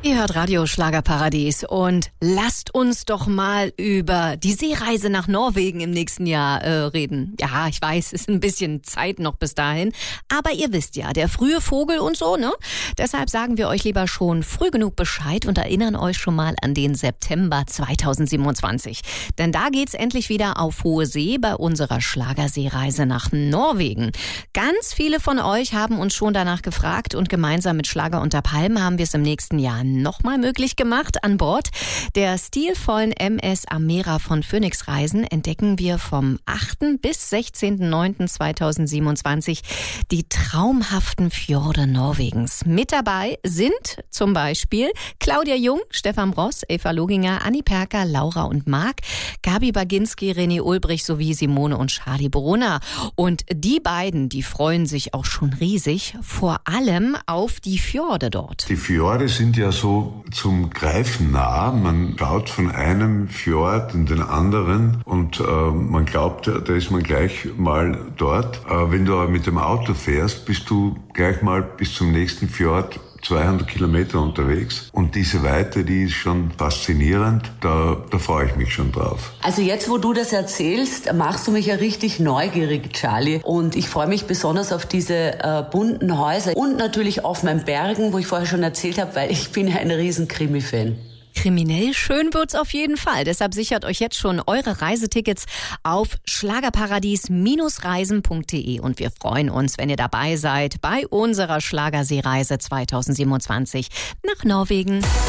Ihr hört Radio Schlagerparadies und lasst uns doch mal über die Seereise nach Norwegen im nächsten Jahr reden. Ja, ich weiß, es ist ein bisschen Zeit noch bis dahin, aber ihr wisst ja, der frühe Vogel und so, ne? Deshalb sagen wir euch lieber schon früh genug Bescheid und erinnern euch schon mal an den September 2027. Denn da geht's endlich wieder auf hohe See bei unserer Schlagerseereise nach Norwegen. Ganz viele von euch haben uns schon danach gefragt und gemeinsam mit Schlager unter Palmen haben wir es im nächsten Jahr nochmal möglich gemacht. An Bord der stilvollen MS Amera von Phoenix Reisen entdecken wir vom 8. bis 16.09.2027 die traumhaften Fjorde Norwegens. Mit dabei sind zum Beispiel Claudia Jung, Stefan Bross, Eva Loginger, Anni Perker, Laura und Marc, Gabi Baginski, René Ulbrich sowie Simone und Charlie Brunner. Und die beiden, die freuen sich auch schon riesig, vor allem auf die Fjorde dort. Die Fjorde sind ja so zum Greifen nah. Man schaut von einem Fjord in den anderen und man glaubt, da ist man gleich mal dort. Wenn du aber mit dem Auto fährst, bist du gleich mal bis zum nächsten Fjord 200 Kilometer unterwegs. Und diese Weite, die ist schon faszinierend. Da freue ich mich schon drauf. Also jetzt, wo du das erzählst, machst du mich ja richtig neugierig, Charlie. Und ich freue mich besonders auf diese bunten Häuser und natürlich auf meinen Bergen, wo ich vorher schon erzählt habe, weil ich bin ja ein riesen Krimi-Fan. Kriminell schön wird's auf jeden Fall. Deshalb sichert euch jetzt schon eure Reisetickets auf schlagerparadies-reisen.de und wir freuen uns, wenn ihr dabei seid bei unserer Schlagerseereise 2027 nach Norwegen.